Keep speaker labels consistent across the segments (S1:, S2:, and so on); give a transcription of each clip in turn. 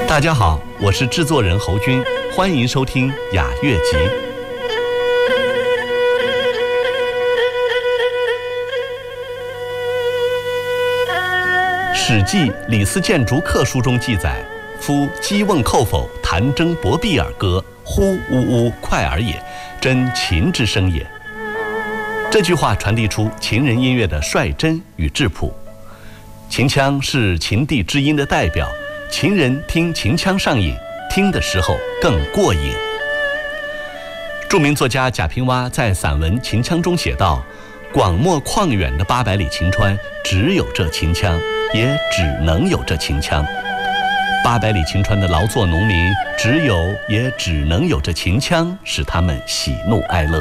S1: 大家好，我是制作人侯军，欢迎收听雅乐集。《史记·李斯谏逐客书》中记载：“夫击瓮扣否，弹筝搏臂而歌，呼呜呜，快耳也，真琴之声也。”这句话传递出秦人音乐的率真与质朴。秦腔是秦地之音的代表，秦人听秦腔上瘾，听的时候更过瘾。著名作家贾平凹在散文《秦腔》中写道：“广袤旷远的800里秦川，只有这秦腔，也只能有这秦腔。800里秦川的劳作农民，只有也只能有这秦腔，使他们喜怒哀乐。”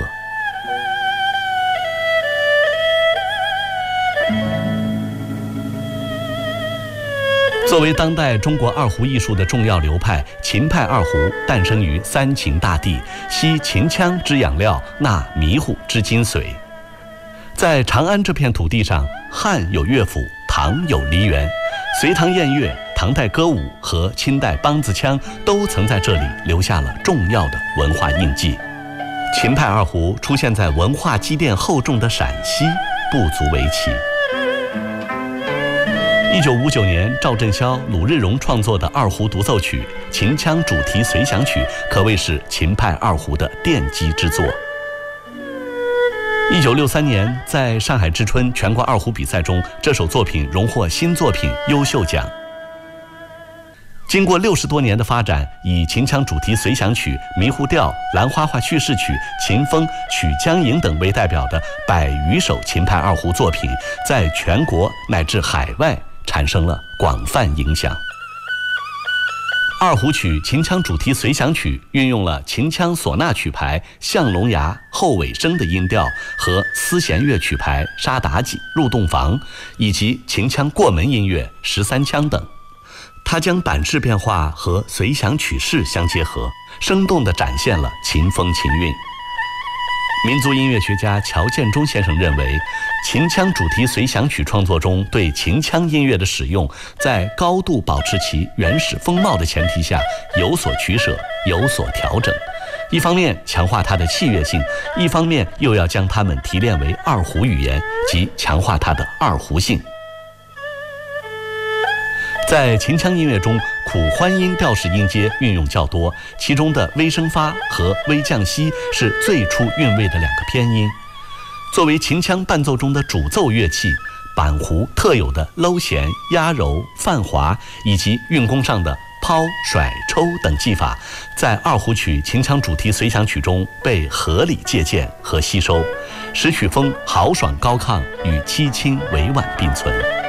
S1: 作为当代中国二胡艺术的重要流派，秦派二胡诞生于三秦大地，吸秦腔之养料，纳迷糊之精髓。在长安这片土地上，汉有乐府，唐有梨园，隋唐宴乐、唐代歌舞和清代梆子腔都曾在这里留下了重要的文化印记。秦派二胡出现在文化积淀厚重的陕西，不足为奇。1959年，赵振霄、鲁日荣创作的二胡独奏曲《秦腔主题随想曲》可谓是秦派二胡的奠基之作。1963年，在上海之春全国二胡比赛中，这首作品荣获新作品优秀奖。经过60多年的发展，以秦腔主题随想曲、迷糊调、兰花花叙事曲、秦风、曲江吟等为代表的100余首秦派二胡作品，在全国乃至海外产生了广泛影响。二胡曲秦腔主题随想曲运用了秦腔唢呐曲牌象龙牙、后尾声的音调和丝弦乐曲牌沙妲己、入洞房，以及秦腔过门音乐13腔等。它将板式变化和随想曲式相结合，生动地展现了秦风秦韵。民族音乐学家乔建中先生认为，秦腔主题随想曲创作中对秦腔音乐的使用，在高度保持其原始风貌的前提下有所取舍，有所调整。一方面强化它的器乐性，一方面又要将它们提炼为二胡语言，即强化它的二胡性。在秦腔音乐中，苦欢音调式音阶运用较多，其中的微升发和微降西是最出韵味的2个偏音。作为秦腔伴奏中的主奏乐器，板胡特有的搂弦、压柔、泛滑以及韵功上的抛、甩、抽等技法，在二胡曲秦腔主题随想曲中被合理借鉴和吸收，使曲风豪爽高亢与凄清委婉并存。